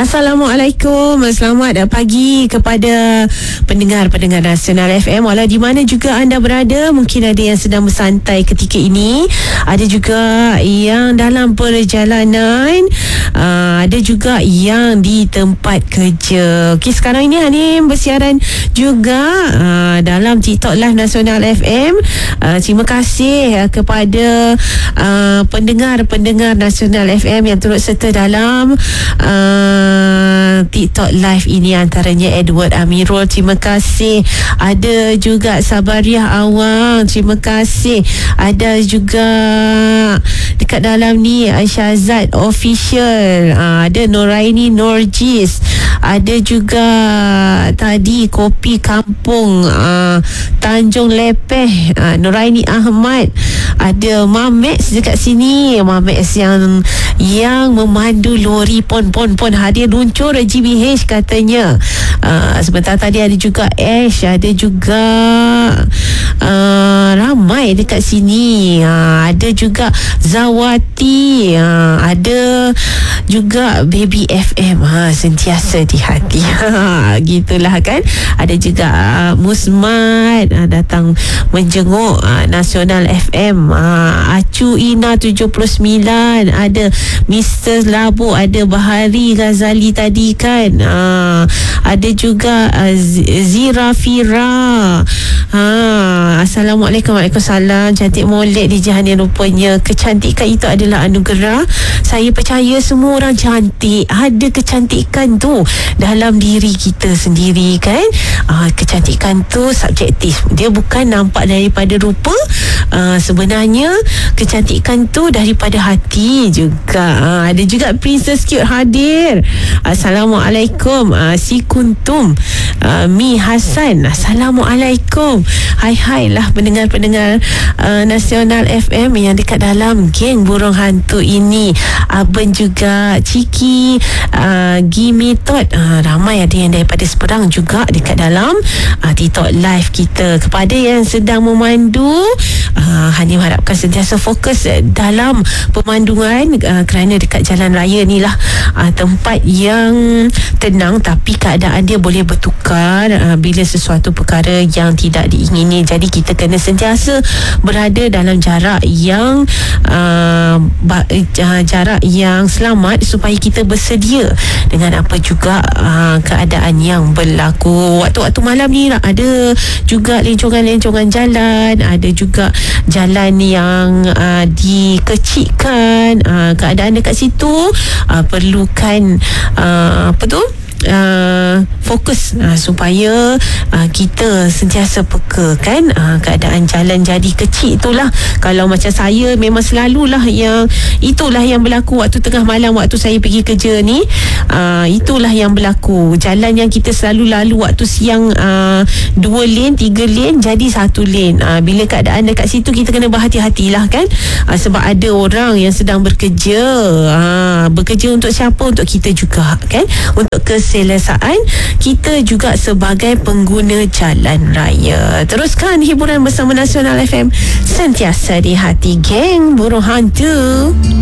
Assalamualaikum. Selamat pagi kepada pendengar-pendengar Nasional FM. Walau di mana juga anda berada, mungkin ada yang sedang bersantai ketika ini, ada juga yang dalam perjalanan, ada juga yang di tempat kerja. Okey, sekarang ini Hanim bersiaran juga dalam TikTok Live Nasional FM. Terima kasih kepada pendengar-pendengar Nasional FM yang turut serta dalam TikTok Live ini, antaranya Edward Amirul, terima kasih. Ada juga Sabariah Awang, terima kasih. Ada juga dekat dalam ni Syazad Official, ada Noraini Norjis, ada juga tadi Kopi Kampung Tanjung Lepeh, Noraini Ahmad, ada Mamex dekat sini, Mamex yang memandu lori pon hadir luncur GBH katanya. Sebentar tadi ada juga Ash, ada juga ramai dekat sini, ada juga Zawati, ada juga Baby FM, sentiasa di hati. Gitulah kan. Ada juga Musmat datang menjenguk Nasional FM, Acu Ina 79, ada Mr. Labu, ada Bahari Ghazali tadi kan, ada juga Zira Fira. Assalamualaikum. Waalaikumsalam. Cantik molek di Jahanian, rupanya kecantikan itu adalah anugerah. Saya percaya semua orang cantik. Ada kecantikan tu dalam diri kita sendiri kan. Kecantikan tu subjektif, dia bukan nampak daripada rupa. Sebenarnya kecantikan tu daripada hati juga. Ada juga Princess Cute hadir. Assalamualaikum. Si Kuntum, Mi Hasan, Assalamualaikum. Hai lah pendengar-pendengar Nasional FM yang dekat dalam geng burung hantu ini. Abang juga Ciki, Gimi Tot, ramai ada yang daripada Seberang juga dekat dalam TikTok Live kita. Kepada yang sedang memandu, Hanim harapkan sentiasa fokus dalam pemanduan, kerana dekat jalan raya ni lah tempat yang tenang, tapi keadaan dia boleh bertukar bila sesuatu perkara yang tidak diingini. Jadi kita kena sentiasa berada dalam jarak yang selamat supaya kita bersedia dengan apa juga keadaan yang berlaku. Waktu-waktu malam ni ada juga lencongan-lencongan jalan, ada juga jalan yang dikecikkan. Keadaan dekat situ perlukan fokus supaya kita sentiasa peka kan. Keadaan jalan jadi kecil itulah. Kalau macam saya, memang selalulah itulah yang berlaku waktu tengah malam, waktu saya pergi kerja ni. Itulah yang berlaku. Jalan yang kita selalu lalu waktu siang 2 lane 3 lane jadi 1 lane. Bila keadaan dekat situ, kita kena berhati-hatilah kan. Sebab ada orang yang sedang bekerja. Bekerja untuk siapa? Untuk kita juga kan, untuk keselesaan kita juga sebagai pengguna jalan raya. Teruskan hiburan bersama Nasional FM, sentiasa di hati geng burung hantu.